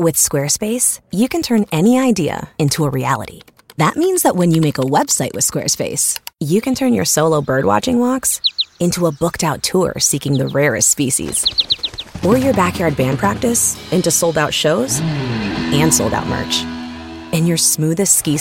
With Squarespace, you can turn any idea into a reality. That means that when you make a website with Squarespace, you can turn your solo birdwatching walks into a booked-out tour seeking the rarest species. Or your backyard band practice into sold-out shows and sold-out merch. And your smoothest ski